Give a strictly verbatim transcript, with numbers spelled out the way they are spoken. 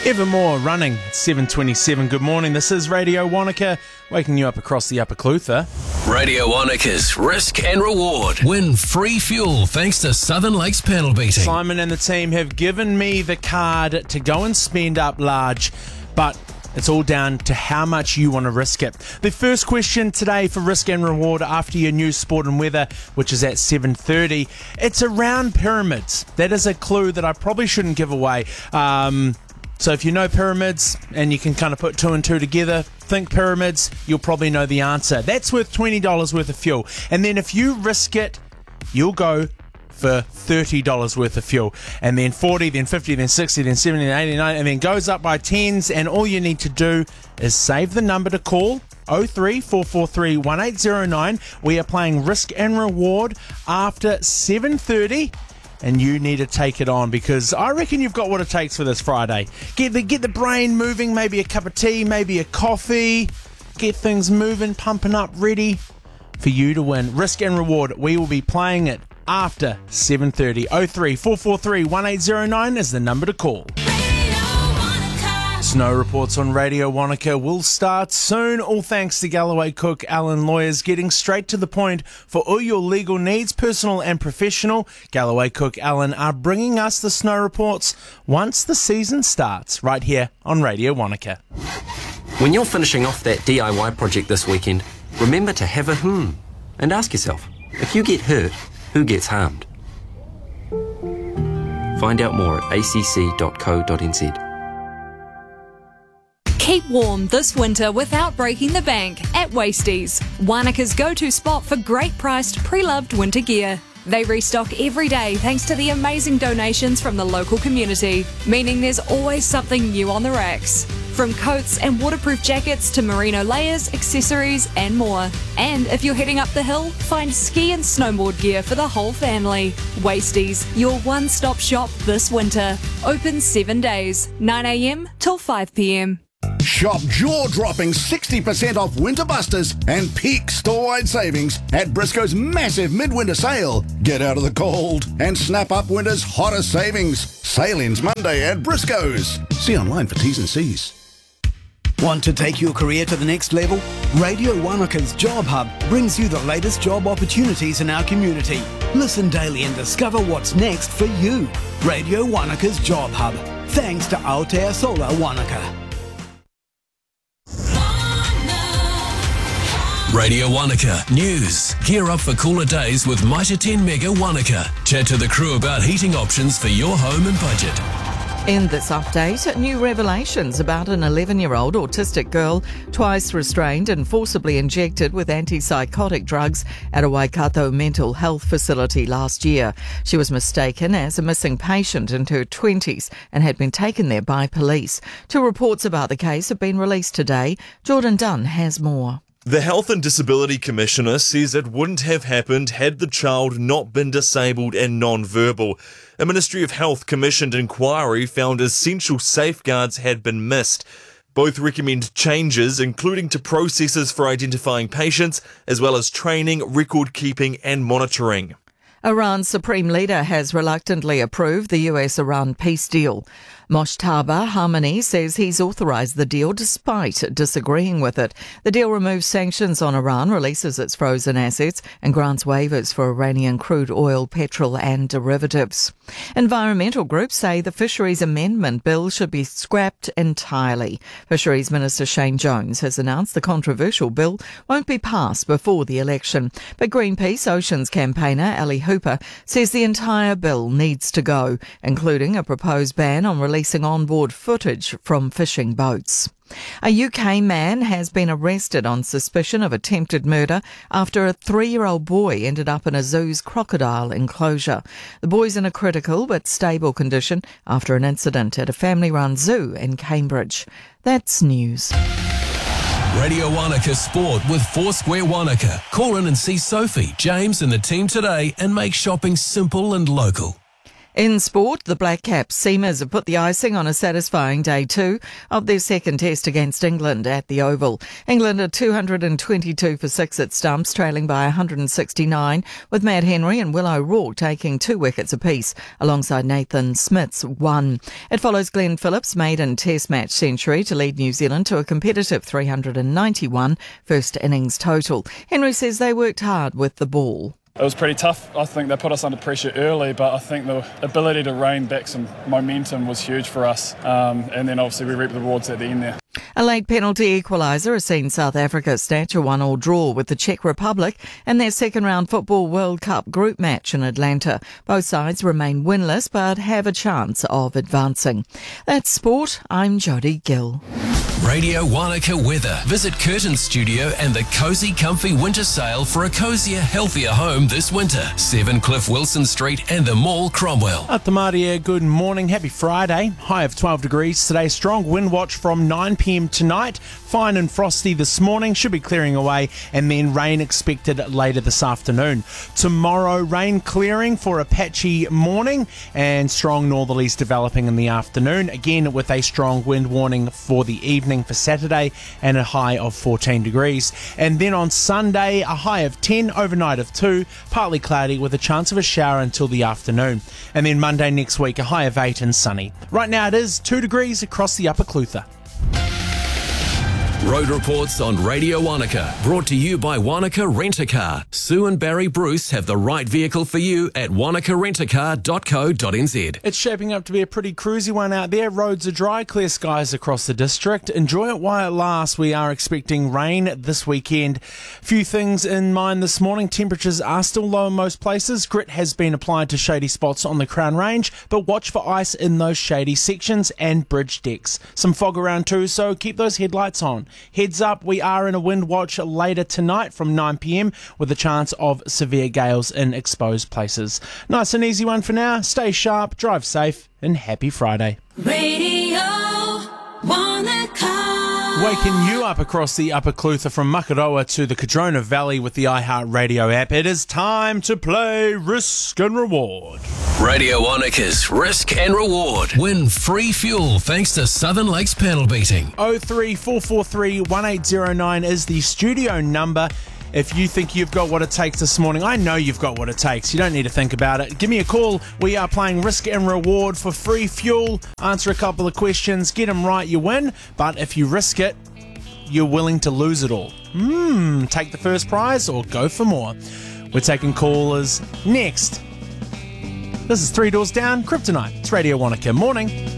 Evermore running at seven twenty-seven. Good morning. This is Radio Wanaka, waking you up across the Upper Clutha. Radio Wanaka's Risk and Reward. Win free fuel thanks to Southern Lakes panel beating. Simon and the team have given me the card to go and spend up large, but it's all down to how much you want to risk it. The first question today for Risk and Reward after your news, sport and weather, which is at seven thirty. It's around pyramids. That is a clue that I probably shouldn't give away. Um... So if you know pyramids and you can kind of put two and two together, think pyramids, you'll probably know the answer. That's worth twenty dollars worth of fuel. And then if you risk it, you'll go for thirty dollars worth of fuel. And then forty, then fifty, then sixty, then seventy, then eighty-nine, and then goes up by tens. And all you need to do is save the number to call, oh three four four three one eight oh nine. We are playing Risk and Reward after seven thirty. And you need to take it on because I reckon you've got what it takes for this Friday. Get the get the brain moving, maybe a cup of tea, maybe a coffee. Get things moving, pumping up, ready for you to win. Risk and Reward, we will be playing it after seven thirty. oh three four four three one eight oh nine is the number to call. Snow reports on Radio Wanaka will start soon, all thanks to Galloway Cook Allen Lawyers, getting straight to the point for all your legal needs, personal and professional. Galloway Cook Allen are bringing us the snow reports once the season starts, right here on Radio Wanaka. When you're finishing off that D I Y project this weekend, remember to have a hmm and ask yourself, if you get hurt, who gets harmed? Find out more at a c c dot co dot n z. Keep warm this winter without breaking the bank at Wasties, Wanaka's go-to spot for great priced pre-loved winter gear. They restock every day thanks to the amazing donations from the local community, meaning there's always something new on the racks. From coats and waterproof jackets to merino layers, accessories and more. And if you're heading up the hill, find ski and snowboard gear for the whole family. Wasties, your one-stop shop this winter. Open seven days, nine a m till five p m. Shop jaw-dropping sixty percent off Winter Busters and peak store-wide savings at Briscoe's massive midwinter sale. Get out of the cold and snap up winter's hottest savings. Sale ends Monday at Briscoe's. See online for T's and C's. Want to take your career to the next level? Radio Wanaka's Job Hub brings you the latest job opportunities in our community. Listen daily and discover what's next for you. Radio Wanaka's Job Hub. Thanks to Aotearoa Wanaka. Radio Wanaka News. Gear up for cooler days with Mitre ten Mega Wanaka. Chat to the crew about heating options for your home and budget. In this update, new revelations about an eleven-year-old autistic girl twice restrained and forcibly injected with antipsychotic drugs at a Waikato mental health facility last year. She was mistaken as a missing patient in her twenties and had been taken there by police. Two reports about the case have been released today. Jordan Dunn has more. The Health and Disability Commissioner says it wouldn't have happened had the child not been disabled and non-verbal. A Ministry of Health commissioned inquiry found essential safeguards had been missed. Both recommend changes, including to processes for identifying patients, as well as training, record keeping and monitoring. Iran's supreme leader has reluctantly approved the U S-Iran peace deal. Mojtaba Khamenei says he's authorised the deal despite disagreeing with it. The deal removes sanctions on Iran, releases its frozen assets and grants waivers for Iranian crude oil, petrol and derivatives. Environmental groups say the Fisheries Amendment Bill should be scrapped entirely. Fisheries Minister Shane Jones has announced the controversial bill won't be passed before the election. But Greenpeace Oceans campaigner Ali Hooper says the entire bill needs to go, including a proposed ban on releasing onboard footage from fishing boats. A U K man has been arrested on suspicion of attempted murder after a three-year-old boy ended up in a zoo's crocodile enclosure. The boy's in a critical but stable condition after an incident at a family-run zoo in Cambridge. That's news. Radio Wanaka Sport with Foursquare Wanaka. Call in and see Sophie, James and the team today and make shopping simple and local. In sport, the Black Caps Seamers have put the icing on a satisfying day two of their second test against England at the Oval. England are two hundred twenty-two for six at stumps, trailing by one hundred sixty-nine, with Matt Henry and Will O'Rourke taking two wickets apiece, alongside Nathan Smith's one. It follows Glenn Phillips' maiden test match century to lead New Zealand to a competitive three hundred ninety-one first innings total. Henry says they worked hard with the ball. It was pretty tough. I think they put us under pressure early, but I think the ability to rein back some momentum was huge for us. Um, and then obviously we reaped the rewards at the end there. A late penalty equaliser has seen South Africa snatch a one-all draw with the Czech Republic in their second-round Football World Cup group match in Atlanta. Both sides remain winless but have a chance of advancing. That's sport. I'm Jodie Gill. Radio Wanaka weather. Visit Curtin Studio and the Cozy Comfy Winter Sale for a cozier, healthier home this winter. seven Cliff Wilson Street and the Mall, Cromwell. At the Maria, good morning. Happy Friday. High of twelve degrees today. Strong wind watch from nine p.m. tonight. Fine and frosty this morning. Should be clearing away, and then rain expected later this afternoon. Tomorrow, rain clearing for a patchy morning and strong northerlies developing in the afternoon. Again, with a strong wind warning for the evening for Saturday and a high of fourteen degrees. And then on Sunday, a high of ten, overnight of two, partly cloudy with a chance of a shower until the afternoon. And then Monday next week, a high of eight and sunny. Right now it is two degrees across the Upper Clutha. Road reports on Radio Wanaka, brought to you by Wanaka Rent-A-Car. Sue and Barry Bruce have the right vehicle for you at wanaka rent a car dot co dot n z. It's shaping up to be a pretty cruisy one out there. Roads are dry, clear skies across the district. Enjoy it while it lasts. We are expecting rain this weekend. Few things in mind this morning. Temperatures are still low in most places. Grit has been applied to shady spots on the Crown Range, but watch for ice in those shady sections and bridge decks. Some fog around too, so keep those headlights on. Heads up, we are in a wind watch later tonight from nine p.m. with a chance of severe gales in exposed places. Nice and easy one for now. Stay sharp, drive safe, and happy Friday. Radio Wanaka. Waking you up across the Upper Clutha from Makaroa to the Cadrona Valley with the iHeartRadio app. It is time to play Risk and Reward. Radio Wanaka's Risk and Reward. Win free fuel thanks to Southern Lakes Panel Beating. oh three four four three one eight oh nine is the studio number. If you think you've got what it takes this morning, I know you've got what it takes. You don't need to think about it. Give me a call. We are playing Risk and Reward for free fuel. Answer a couple of questions. Get them right, you win. But if you risk it, you're willing to lose it all. Hmm, take the first prize or go for more. We're taking callers next. This is Three Doors Down, Kryptonite. It's Radio Wanaka. Morning.